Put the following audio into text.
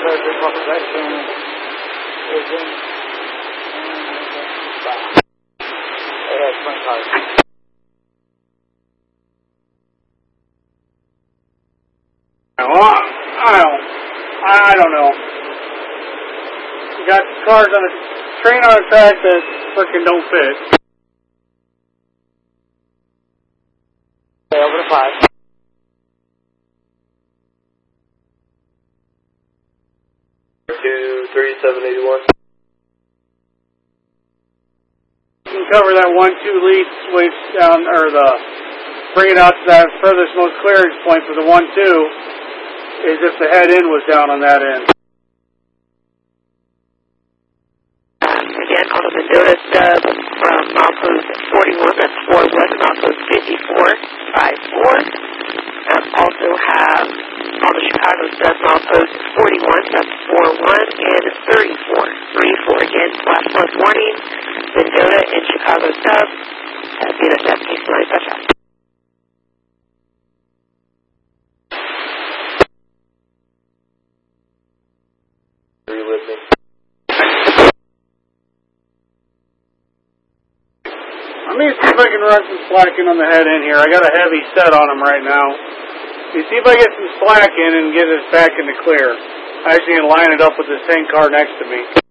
section is in. It has 20 cars. Well, I don't know. You got cars on a train on a track that frickin' don't fit. Okay, over to 5. You can cover that 1-2 lead switch down, or bring it out to that furthest most clearance point for the 1-2, is if the head end was down on that end. Again, on the Mendota stub from milepost 41, that's 4 west, milepost 54, 54. Also have on the Chicago stub milepost 41, that's 41, and 34. 34 again, flash flood warning, Mendota and Chicago stub, BNSF, East Line, touch. Let me see if I can run some slack in on the head end here. I got a heavy set on him right now. Let me see if I get some slack in and get it back in the clear. I'm actually going to line it up with this tank car next to me.